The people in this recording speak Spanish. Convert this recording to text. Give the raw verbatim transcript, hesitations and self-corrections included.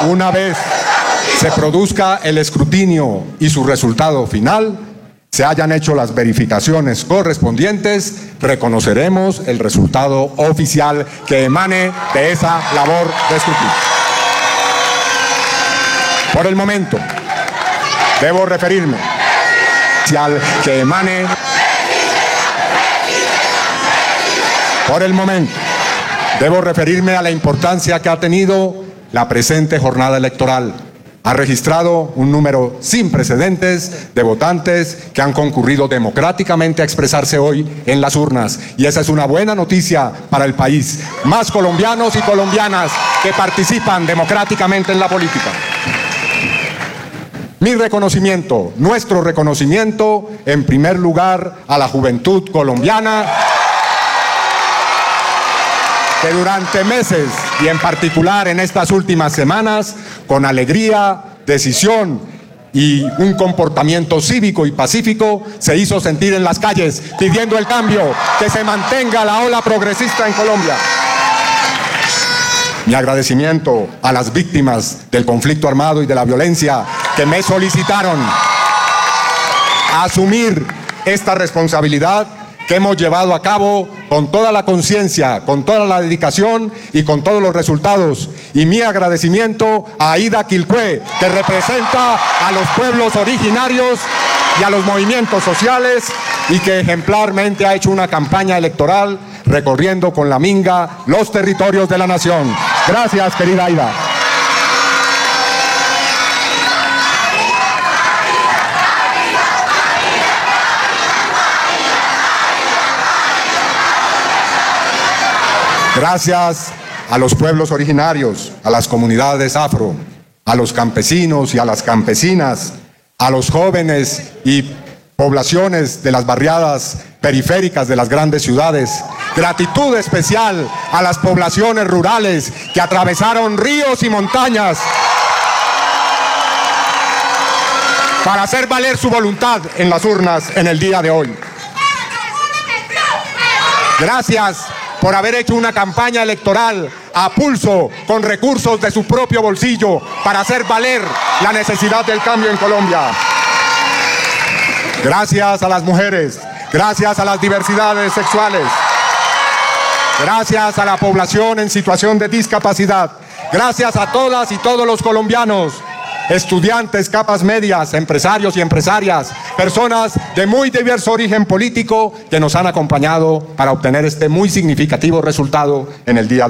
Una vez se produzca el escrutinio y su resultado final, se hayan hecho las verificaciones correspondientes, reconoceremos el resultado oficial que emane de esa labor de escrutinio. Por el momento, debo referirme al que emane. Por el momento, debo referirme a la importancia que ha tenido la presente jornada electoral. Ha registrado un número sin precedentes de votantes que han concurrido democráticamente a expresarse hoy en las urnas. Y esa es una buena noticia para el país. Más colombianos y colombianas que participan democráticamente en la política. Mi reconocimiento, nuestro reconocimiento, en primer lugar, a la juventud colombiana, que durante meses y en particular en estas últimas semanas, con alegría, decisión y un comportamiento cívico y pacífico, se hizo sentir en las calles pidiendo el cambio, que se mantenga la ola progresista en Colombia. Mi agradecimiento a las víctimas del conflicto armado y de la violencia que me solicitaron asumir esta responsabilidad que hemos llevado a cabo con toda la conciencia, con toda la dedicación y con todos los resultados. Y mi agradecimiento a Aida Quilpué, que representa a los pueblos originarios y a los movimientos sociales y que ejemplarmente ha hecho una campaña electoral recorriendo con la minga los territorios de la nación. Gracias, querida Aida. Gracias a los pueblos originarios, a las comunidades afro, a los campesinos y a las campesinas, a los jóvenes y poblaciones de las barriadas periféricas de las grandes ciudades. Gratitud especial a las poblaciones rurales que atravesaron ríos y montañas para hacer valer su voluntad en las urnas en el día de hoy. Gracias por haber hecho una campaña electoral a pulso, con recursos de su propio bolsillo, para hacer valer la necesidad del cambio en Colombia. Gracias a las mujeres, gracias a las diversidades sexuales, gracias a la población en situación de discapacidad, gracias a todas y todos los colombianos, estudiantes, capas medias, empresarios y empresarias, personas de muy diverso origen político que nos han acompañado para obtener este muy significativo resultado en el día de hoy.